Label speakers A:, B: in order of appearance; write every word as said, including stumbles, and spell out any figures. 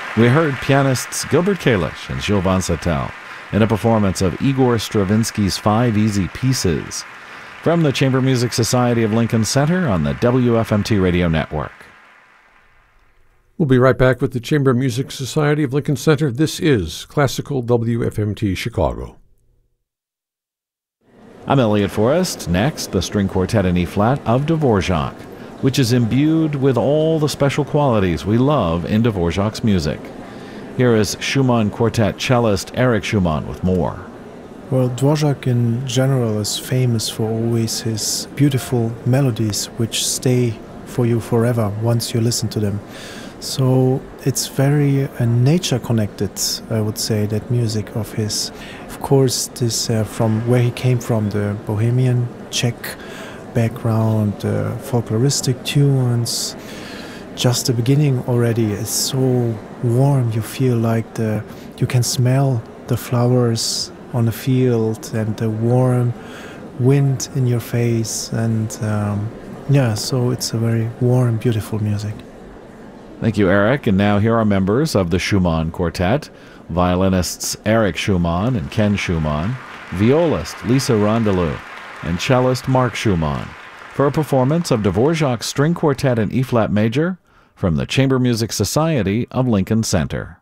A: We heard pianists Gilbert Kalish and Gilles Van Sattel in a performance of Igor Stravinsky's Five Easy Pieces from the Chamber Music Society of Lincoln Center on the W F M T Radio Network.
B: We'll be right back with the Chamber Music Society of Lincoln Center. This is Classical W F M T Chicago. I'm
A: Elliot Forrest. Next, the string quartet in E-flat of Dvorak, which is imbued with all the special qualities we love in Dvorak's music. Here is Schumann Quartet cellist Eric Schumann with more.
C: Well, Dvorak in general is famous for always his beautiful melodies, which stay for you forever once you listen to them. So it's very uh, nature-connected, I would say, that music of his. Of course, this uh, from where he came from, the Bohemian, Czech background, uh, folkloristic tunes. Just the beginning already is so warm. You feel like the you can smell the flowers on the field and the warm wind in your face. And um, yeah, so it's a very warm, beautiful music.
A: Thank you, Eric. And now here are members of the Schumann Quartet, violinists Eric Schumann and Ken Schumann, violist Lisa Rondelou, and cellist Mark Schumann, for a performance of Dvorak's String Quartet in E-flat major from the Chamber Music Society of Lincoln Center.